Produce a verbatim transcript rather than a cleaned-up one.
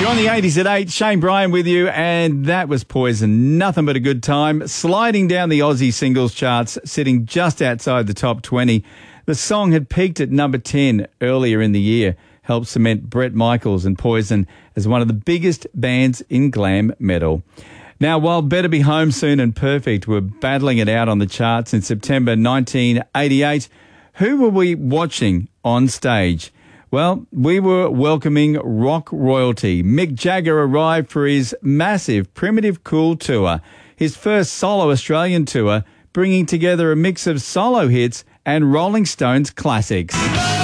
You're on the eighties at eight. Shane Bryan with you, and that was Poison. Nothing but a good time. Sliding down the Aussie singles charts, sitting just outside the top twenty. The song had peaked at number ten earlier in the year, helped cement Bret Michaels and Poison as one of the biggest bands in glam metal. Now, while Better Be Home Soon and Perfect were battling it out on the charts in September nineteen eighty-eight, who were we watching on stage? Well, we were welcoming rock royalty. Mick Jagger arrived for his massive Primitive Cool tour, his first solo Australian tour, bringing together a mix of solo hits and Rolling Stones classics.